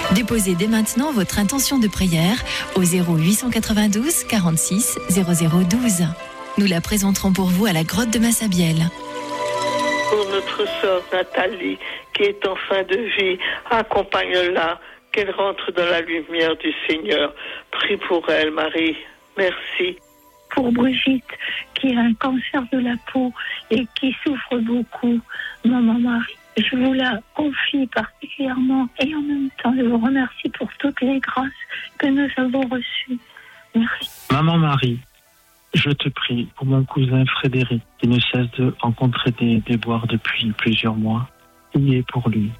Déposez dès maintenant votre intention de prière au 0892 46 0012. Nous la présenterons pour vous à la grotte de Massabielle. Pour notre sœur Nathalie, qui est en fin de vie, accompagne-la, qu'elle rentre dans la lumière du Seigneur. Prie pour elle, Marie. Merci. Pour Brigitte, qui a un cancer de la peau et qui souffre beaucoup, Maman Marie, je vous la confie particulièrement et en même temps, je vous remercie pour toutes les grâces que nous avons reçues. Merci. Maman Marie, je te prie pour mon cousin Frédéric, qui ne cesse de rencontrer des déboires depuis plusieurs mois. Priez pour lui.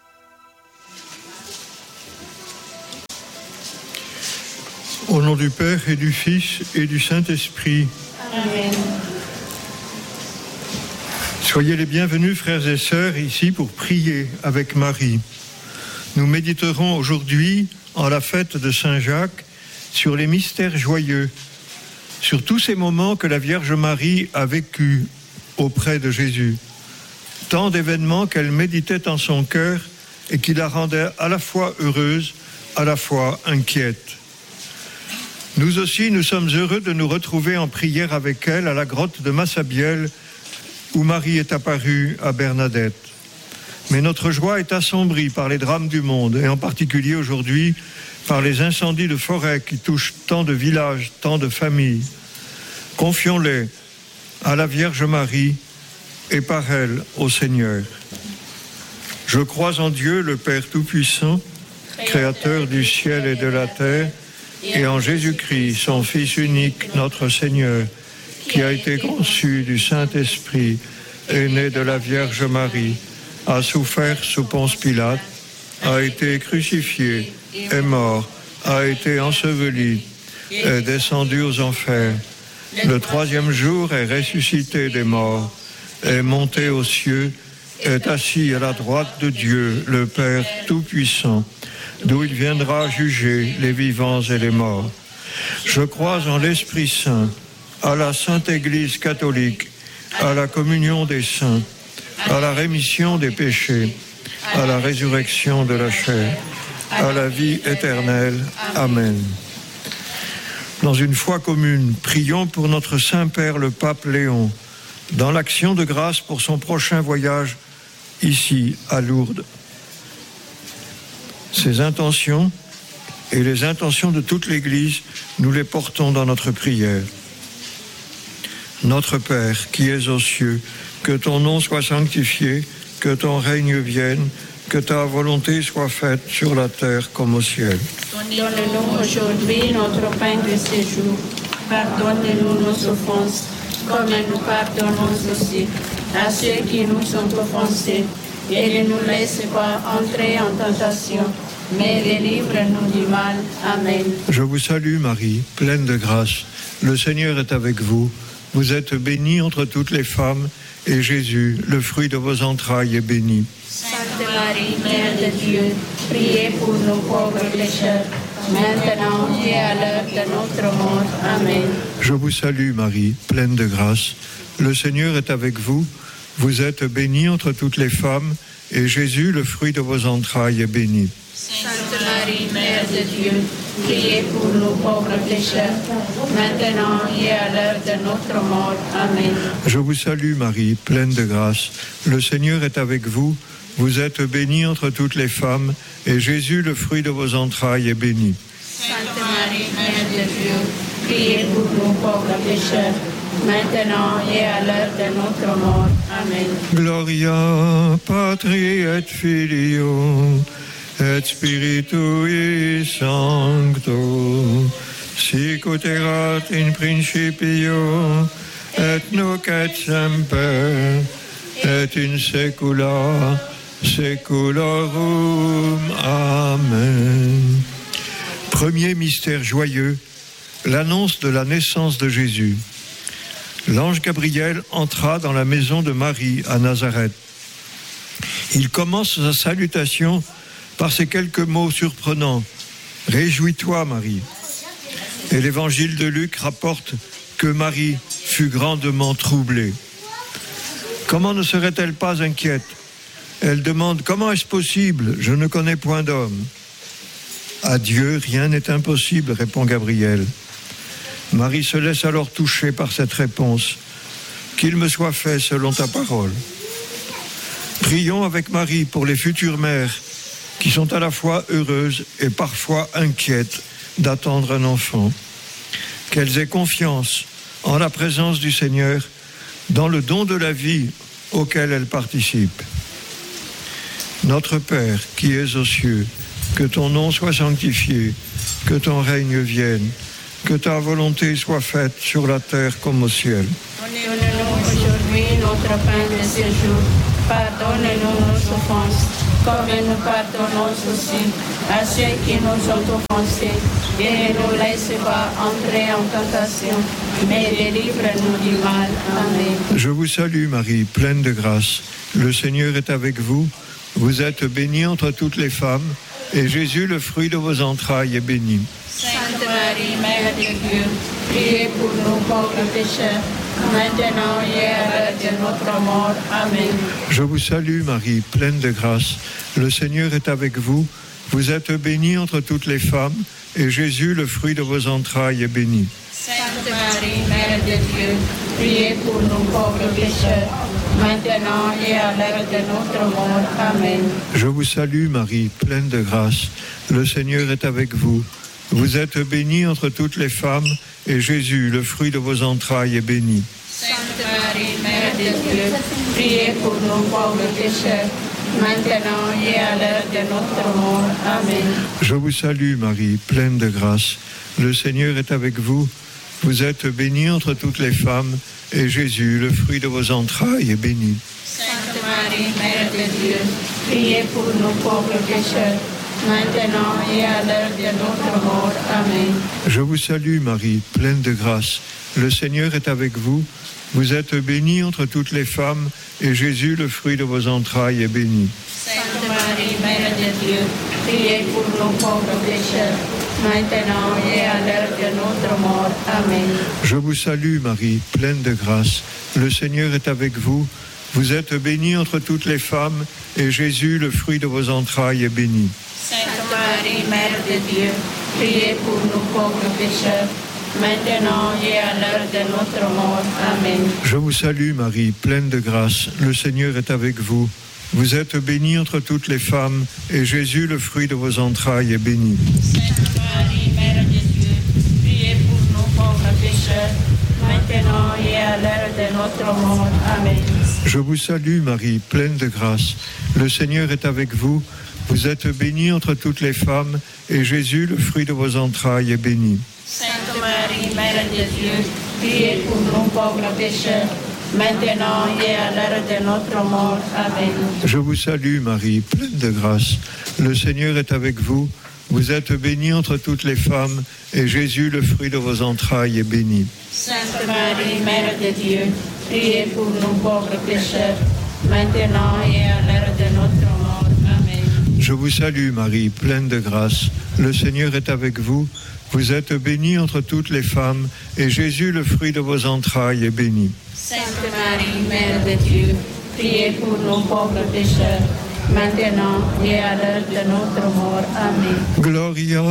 Au nom du Père et du Fils et du Saint-Esprit. Amen. Soyez les bienvenus, frères et sœurs, ici pour prier avec Marie. Nous méditerons aujourd'hui, en la fête de Saint-Jacques, sur les mystères joyeux, sur tous ces moments que la Vierge Marie a vécus auprès de Jésus. Tant d'événements qu'elle méditait en son cœur et qui la rendaient à la fois heureuse, à la fois inquiète. Nous aussi, nous sommes heureux de nous retrouver en prière avec elle à la grotte de Massabielle, où Marie est apparue à Bernadette. Mais notre joie est assombrie par les drames du monde, et en particulier aujourd'hui par les incendies de forêt qui touchent tant de villages, tant de familles. Confions-les à la Vierge Marie et par elle au Seigneur. Je crois en Dieu, le Père Tout-Puissant, Créateur du ciel et de la terre, et en Jésus-Christ, son Fils unique, notre Seigneur, qui a été conçu du Saint-Esprit, est né de la Vierge Marie, a souffert sous Ponce Pilate, a été crucifié, est mort, a été enseveli, est descendu aux enfers. Le troisième jour est ressuscité des morts, est monté aux cieux, est assis à la droite de Dieu, le Père Tout-Puissant, d'où il viendra juger les vivants et les morts. Je crois en l'Esprit Saint, à la Sainte Église catholique, à la communion des saints, à la rémission des péchés, à la résurrection de la chair, à la vie éternelle. Amen. Dans une foi commune, prions pour notre Saint-Père le Pape Léon, dans l'action de grâce pour son prochain voyage ici à Lourdes. Ces intentions et les intentions de toute l'Église, nous les portons dans notre prière. Notre Père, qui es aux cieux, que ton nom soit sanctifié, que ton règne vienne, que ta volonté soit faite sur la terre comme au ciel. Donne-nous aujourd'hui notre pain de ce jour. Pardonne-nous nos offenses, comme nous pardonnons aussi à ceux qui nous ont offensés. Et ne nous laisse pas entrer en tentation, mais délivre-nous du mal. Amen. Je vous salue Marie, pleine de grâce. Le Seigneur est avec vous. Vous êtes bénie entre toutes les femmes, et Jésus, le fruit de vos entrailles, est béni. Sainte Marie, Mère de Dieu, priez pour nos pauvres pécheurs, maintenant et à l'heure de notre mort. Amen. Je vous salue Marie, pleine de grâce. Le Seigneur est avec vous. Vous êtes bénie entre toutes les femmes, et Jésus, le fruit de vos entrailles, est béni. Sainte Marie, Mère de Dieu, priez pour nos pauvres pécheurs, maintenant et à l'heure de notre mort. Amen. Je vous salue Marie, pleine de grâce. Le Seigneur est avec vous. Vous êtes bénie entre toutes les femmes, et Jésus, le fruit de vos entrailles, est béni. Sainte Marie, Mère de Dieu, priez pour nos pauvres pécheurs, maintenant et à l'heure de notre mort. Amen. Gloria Patri et Filio et Spiritui Sancto, sic ut erat in principio et nunc et semper et in saecula saeculorum. Amen. Premier mystère joyeux, l'annonce de la naissance de Jésus. L'ange Gabriel entra dans la maison de Marie à Nazareth. Il commence sa salutation par ces quelques mots surprenants. « Réjouis-toi, Marie ». Et l'évangile de Luc rapporte que Marie fut grandement troublée. Comment ne serait-elle pas inquiète ? Elle demande « Comment est-ce possible ? Je ne connais point d'homme ». À Dieu, rien n'est impossible, répond Gabriel. Marie se laisse alors toucher par cette réponse. Qu'il me soit fait selon ta parole. Prions avec Marie pour les futures mères qui sont à la fois heureuses et parfois inquiètes d'attendre un enfant. Qu'elles aient confiance en la présence du Seigneur, dans le don de la vie auquel elles participent. Notre Père qui es aux cieux, que ton nom soit sanctifié, que ton règne vienne, que ta volonté soit faite sur la terre comme au ciel. Donne-nous aujourd'hui notre pain de ce jour. Pardonne-nous nos offenses, comme nous pardonnons aussi à ceux qui nous ont offensés. Et ne nous laisse pas entrer en tentation, mais délivre-nous du mal. Amen. Je vous salue Marie, pleine de grâce. Le Seigneur est avec vous. Vous êtes bénie entre toutes les femmes, et Jésus, le fruit de vos entrailles, est béni. Sainte Marie, Mère de Dieu, priez pour nous pauvres pécheurs, maintenant et à l'heure de notre mort. Amen. Je vous salue Marie, pleine de grâce. Le Seigneur est avec vous. Vous êtes bénie entre toutes les femmes, et Jésus, le fruit de vos entrailles, est béni. Sainte Marie, Mère de Dieu, priez pour nous pauvres pécheurs, maintenant et à l'heure de notre mort. Amen. Je vous salue Marie, pleine de grâce. Le Seigneur est avec vous. Vous êtes bénie entre toutes les femmes, et Jésus, le fruit de vos entrailles, est béni. Sainte Marie, Mère de Dieu, priez pour nous pauvres pécheurs, maintenant et à l'heure de notre mort. Amen. Je vous salue Marie, pleine de grâce. Le Seigneur est avec vous. Vous êtes bénie entre toutes les femmes, et Jésus, le fruit de vos entrailles, est béni. Sainte Marie, Mère de Dieu, priez pour nous pauvres pécheurs, maintenant et à l'heure de notre mort. Amen. Je vous salue Marie, pleine de grâce. Le Seigneur est avec vous. Vous êtes bénie entre toutes les femmes, et Jésus, le fruit de vos entrailles, est béni. Sainte Marie, Mère de Dieu, priez pour nous pauvres pécheurs, maintenant et à l'heure de notre mort. Amen. Je vous salue Marie, pleine de grâce. Le Seigneur est avec vous. Vous êtes bénie entre toutes les femmes, et Jésus, le fruit de vos entrailles, est béni. Sainte Marie, Mère de Dieu, priez pour nous pauvres pécheurs, maintenant et à l'heure de notre mort. Amen. Je vous salue Marie, pleine de grâce. Le Seigneur est avec vous. Vous êtes bénie entre toutes les femmes, et Jésus, le fruit de vos entrailles, est béni. Sainte Marie, Mère de Dieu, priez pour nous pauvres pécheurs, maintenant et à l'heure de notre mort. Amen. Je vous salue Marie, pleine de grâce. Le Seigneur est avec vous. Vous êtes bénie entre toutes les femmes, et Jésus, le fruit de vos entrailles, est béni. Sainte Marie, Mère de Dieu, priez pour nous pauvres pécheurs, maintenant et à l'heure de notre mort. Amen. Je vous salue Marie, pleine de grâce. Le Seigneur est avec vous. Vous êtes bénie entre toutes les femmes, et Jésus, le fruit de vos entrailles, est béni. Sainte Marie, Mère de Dieu, priez pour nous pauvres pécheurs, maintenant et à l'heure de notre mort. Amen. Je vous salue Marie, pleine de grâce. Le Seigneur est avec vous. Vous êtes bénie entre toutes les femmes, et Jésus, le fruit de vos entrailles, est béni. Sainte Marie, Mère de Dieu, priez pour nous pauvres pécheurs, maintenant et à l'heure de notre mort. Amen. Gloria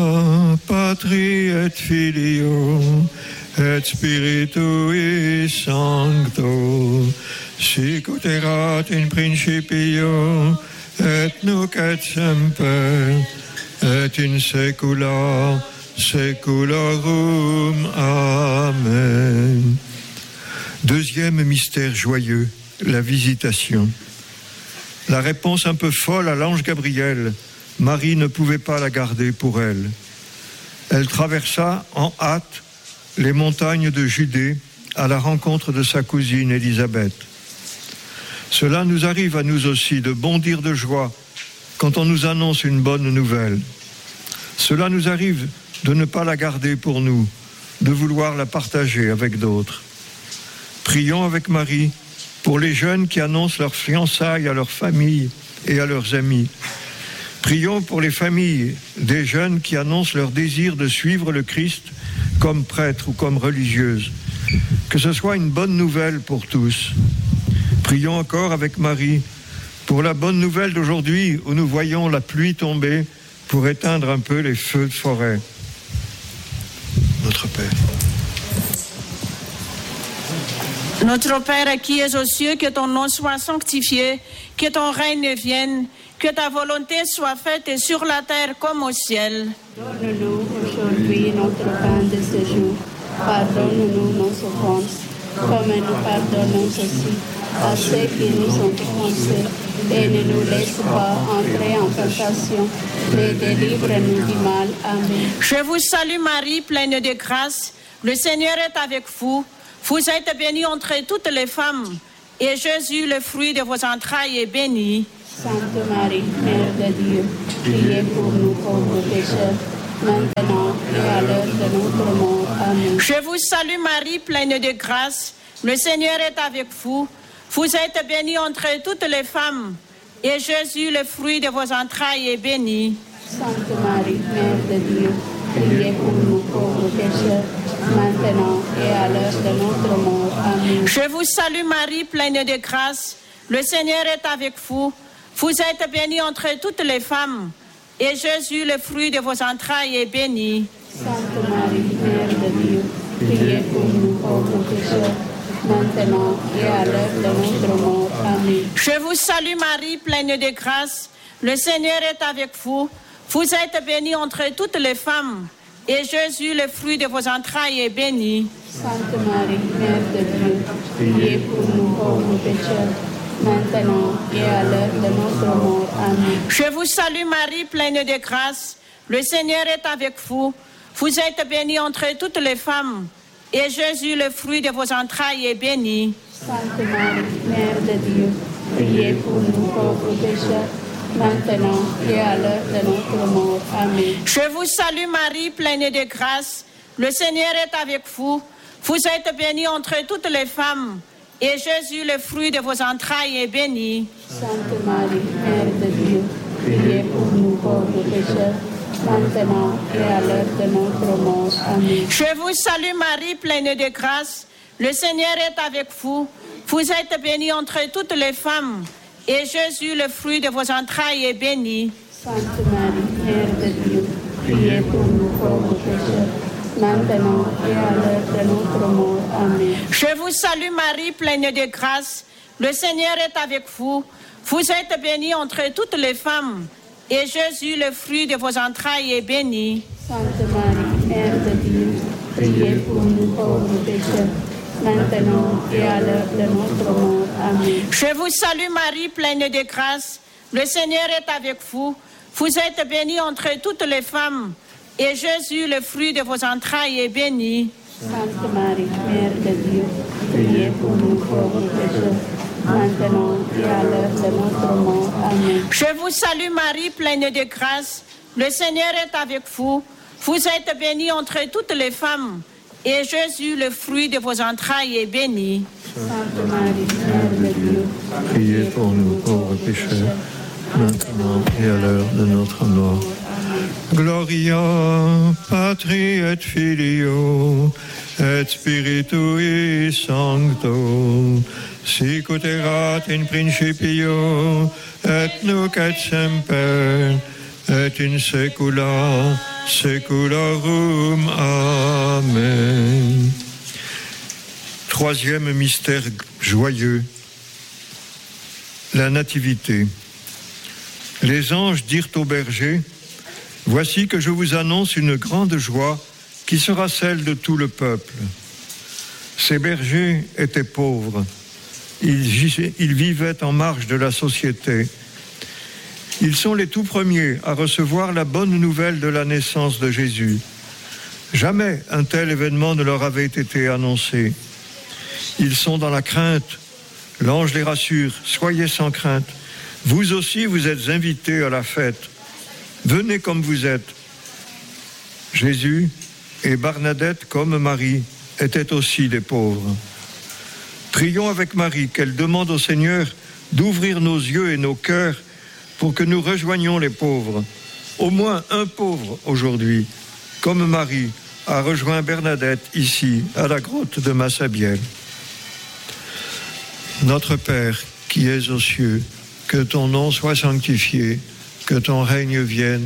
Patri et Filio et Spiritui Sancto, sic ut erat in principio et nunc et semper et in saecula saeculorum. Amen. Deuxième mystère joyeux, la visitation. La réponse un peu folle à l'ange Gabriel. Marie ne pouvait pas la garder pour elle. Elle traversa en hâte les montagnes de Judée à la rencontre de sa cousine Élisabeth. Cela nous arrive à nous aussi de bondir de joie quand on nous annonce une bonne nouvelle. Cela nous arrive de ne pas la garder pour nous, de vouloir la partager avec d'autres. Prions avec Marie pour les jeunes qui annoncent leur fiançailles à leur famille et à leurs amis. Prions pour les familles des jeunes qui annoncent leur désir de suivre le Christ comme prêtre ou comme religieuse. Que ce soit une bonne nouvelle pour tous. Prions encore avec Marie pour la bonne nouvelle d'aujourd'hui où nous voyons la pluie tomber pour éteindre un peu les feux de forêt. Notre Père. Notre Père qui es aux cieux, que ton nom soit sanctifié, que ton règne vienne, que ta volonté soit faite sur la terre comme au ciel. Donne-nous aujourd'hui notre pain de ce jour. Pardonne-nous nos offenses, comme nous pardonnons aussi à ceux qui nous ont offensés. Et ne nous laisse pas entrer en tentation, mais délivre-nous du mal. Amen. Je vous salue Marie, pleine de grâce. Le Seigneur est avec vous. Vous êtes bénie entre toutes les femmes. Et Jésus, le fruit de vos entrailles, est béni. Sainte Marie, Mère de Dieu, priez pour nous pauvres pécheurs, maintenant et à l'heure de notre mort. Amen. Je vous salue Marie, pleine de grâce. Le Seigneur est avec vous. Vous êtes bénie entre toutes les femmes. Et Jésus, le fruit de vos entrailles, est béni. Sainte Marie, Mère de Dieu, priez pour nous pauvres pécheurs, maintenant et à l'heure de notre mort. Amen. Je vous salue Marie, pleine de grâce. Le Seigneur est avec vous. Vous êtes bénie entre toutes les femmes. Et Jésus, le fruit de vos entrailles, est béni. Sainte Marie, Mère de Dieu, priez pour nous pauvres pécheurs, maintenant et à l'heure de notre mort. Amen. Je vous salue Marie, pleine de grâce. Le Seigneur est avec vous. Vous êtes bénie entre toutes les femmes. Et Jésus, le fruit de vos entrailles, est béni. Sainte Marie, Mère de Dieu, priez pour nous pauvres pécheurs, maintenant et à l'heure de notre mort. Amen. Je vous salue Marie, pleine de grâce. Le Seigneur est avec vous. Vous êtes bénie entre toutes les femmes. Et Jésus, le fruit de vos entrailles, est béni. Sainte Marie, Mère de Dieu, priez pour nous pauvres pécheurs, maintenant et à l'heure de notre mort. Amen. Je vous salue Marie, pleine de grâce. Le Seigneur est avec vous. Vous êtes bénie entre toutes les femmes. Et Jésus, le fruit de vos entrailles, est béni. Sainte Marie, Mère de Dieu, priez pour nous pauvres pécheurs, maintenant et à l'heure de notre mort. Amen. Je vous salue Marie, pleine de grâce. Le Seigneur est avec vous. Vous êtes bénie entre toutes les femmes. Et Jésus, le fruit de vos entrailles, est béni. Sainte Marie, Mère de Dieu, priez pour nous pauvres pécheurs, maintenant et à l'heure de notre mort. Amen. Je vous salue Marie, pleine de grâce. Le Seigneur est avec vous. Vous êtes bénie entre toutes les femmes. Et Jésus, le fruit de vos entrailles, est béni. Sainte Marie, Mère de Dieu, priez pour nous pauvres pécheurs, maintenant et à l'heure de notre mort. Amen. Je vous salue Marie, pleine de grâce. Le Seigneur est avec vous. Vous êtes bénie entre toutes les femmes. Et Jésus, le fruit de vos entrailles, est béni. Sainte Marie, Mère de Dieu, priez pour nous pauvres pécheurs, maintenant et à l'heure de notre mort. Amen. Je vous salue Marie, pleine de grâce. Le Seigneur est avec vous. Vous êtes bénie entre toutes les femmes. Et Jésus, le fruit de vos entrailles, est béni. Sainte Marie, Mère de Dieu, Priez pour nous pauvres pécheurs, maintenant et à l'heure de notre mort. Gloria Patri et Filio et Spiritui Sancto, sic ut erat in principio et nunc et semper et in saecula saeculorum. Amen. Troisième mystère joyeux, la nativité. Les anges dirent aux bergers: voici que je vous annonce une grande joie qui sera celle de tout le peuple. Ces bergers étaient pauvres. Ils vivaient en marge de la société. Ils sont les tout premiers à recevoir la bonne nouvelle de la naissance de Jésus. Jamais un tel événement ne leur avait été annoncé. Ils sont dans la crainte. L'ange les rassure: soyez sans crainte. Vous aussi, vous êtes invités à la fête. Venez comme vous êtes. Jésus et Bernadette, comme Marie, étaient aussi des pauvres. Prions avec Marie qu'elle demande au Seigneur d'ouvrir nos yeux et nos cœurs pour que nous rejoignions les pauvres. Au moins un pauvre aujourd'hui, comme Marie a rejoint Bernadette ici, à la grotte de Massabielle. Notre Père qui es aux cieux, que ton nom soit sanctifié, que ton règne vienne,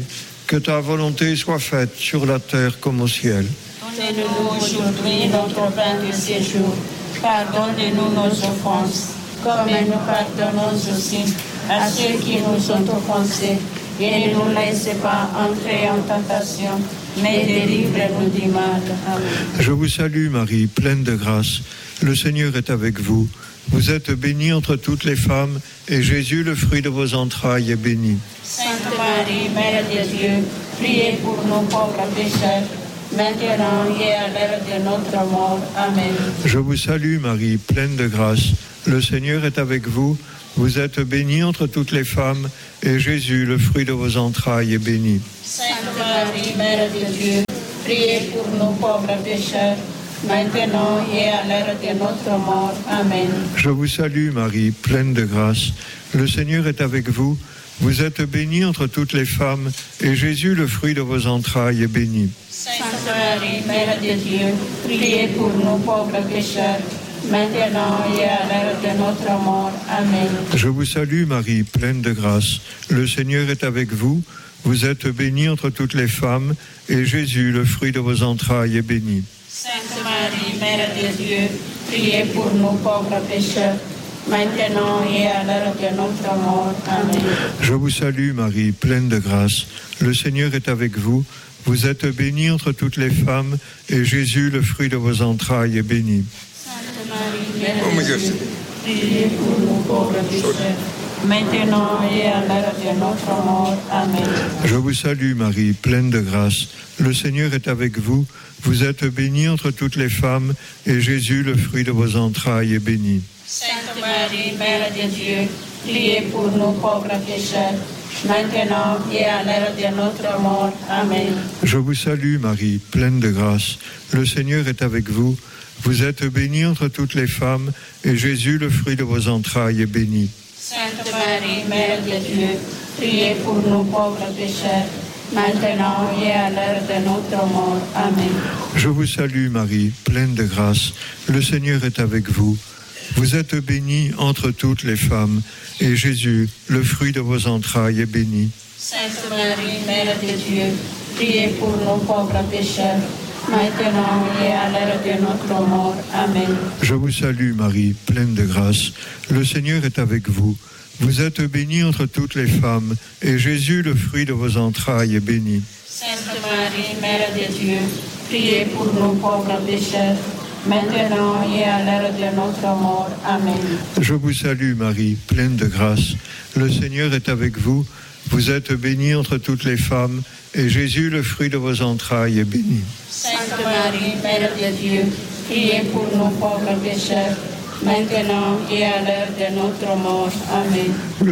Que ta volonté soit faite sur la terre comme au ciel. Donnez-nous aujourd'hui notre pain de ce jour. Pardonnez-nous nos offenses, comme nous pardonnons aussi à ceux qui nous ont offensés. Et ne nous laissez pas entrer en tentation, mais délivre-nous du mal. Amen. Je vous salue Marie, pleine de grâce. Le Seigneur est avec vous. Vous êtes bénie entre toutes les femmes, et Jésus, le fruit de vos entrailles, est béni. Sainte Marie, Mère de Dieu, priez pour nous pauvres pécheurs, maintenant et à l'heure de notre mort. Amen. Je vous salue Marie, pleine de grâce. Le Seigneur est avec vous. Vous êtes bénie entre toutes les femmes, et Jésus, le fruit de vos entrailles, est béni. Sainte Marie, Mère de Dieu, priez pour nous pauvres pécheurs, maintenant et à l'heure de notre mort. Amen. Je vous salue Marie, pleine de grâce. Le Seigneur est avec vous. Vous êtes bénie entre toutes les femmes, et Jésus, le fruit de vos entrailles, est béni. Sainte Marie, Mère de Dieu, priez pour nous pauvres pécheurs, maintenant et à l'heure de notre mort. Amen. Je vous salue Marie, pleine de grâce. Le Seigneur est avec vous. Vous êtes bénie entre toutes les femmes, et Jésus, le fruit de vos entrailles, est béni. Sainte Marie, Mère de Dieu, priez pour nous pauvres pécheurs, maintenant et à l'heure de notre mort. Amen. Je vous salue Marie, pleine de grâce. Le Seigneur est avec vous. Vous êtes bénie entre toutes les femmes, et Jésus, le fruit de vos entrailles, est béni. Sainte Marie, Mère de Dieu, priez pour nous pauvres pécheurs, maintenant et à l'heure de notre mort. Amen. Je vous salue Marie, pleine de grâce. Le Seigneur est avec vous. Vous êtes bénie entre toutes les femmes, et Jésus, le fruit de vos entrailles, est béni. Sainte Marie, Mère de Dieu, priez pour nous pauvres pécheurs, maintenant et à l'heure de notre mort. Amen. Je vous salue Marie, pleine de grâce. Le Seigneur est avec vous. Vous êtes bénie entre toutes les femmes, et Jésus, le fruit de vos entrailles, est béni. Sainte Marie, Mère de Dieu, priez pour nous pauvres pécheurs, maintenant et à l'heure de notre mort. Amen. Je vous salue Marie, pleine de grâce. Le Seigneur est avec vous. Vous êtes bénie entre toutes les femmes, et Jésus, le fruit de vos entrailles, est béni. Sainte Marie, Mère de Dieu, priez pour nous pauvres pécheurs, maintenant et à l'heure de notre mort. Amen. Je vous salue Marie, pleine de grâce. Le Seigneur est avec vous. Vous êtes bénie entre toutes les femmes, et Jésus, le fruit de vos entrailles, est béni. Sainte Marie, Mère de Dieu, priez pour nous pauvres pécheurs, maintenant et à l'heure de notre mort. Amen. Je vous salue Marie, pleine de grâce. Le Seigneur est avec vous. Vous êtes bénie entre toutes les femmes, et Jésus, le fruit de vos entrailles, est béni. Sainte Marie, Mère de Dieu, priez pour nous pauvres pécheurs, maintenant et à l'heure de notre mort. Amen.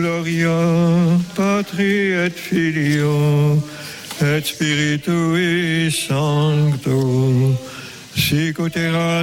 Gloria Patri et Filio et Spiritui Sancto, sic ut erat